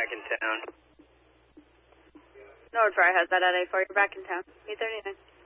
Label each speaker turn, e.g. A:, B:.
A: back in town.
B: Norwood Fire has that at A4. You're back in town. 839.